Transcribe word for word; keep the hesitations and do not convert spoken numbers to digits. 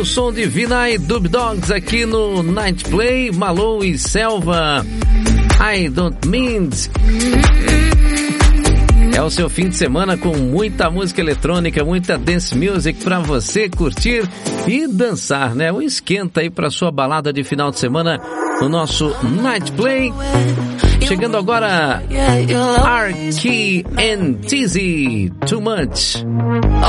som de Vina e Dub Dogs aqui no Night Play, Malone e Selva, I Don't Mean. É o seu fim de semana com muita música eletrônica, muita dance music pra você curtir e dançar, né? Um esquenta aí pra sua balada de final de semana no nosso Night Play. Chegando agora, Arky and Tizzy, Too Much.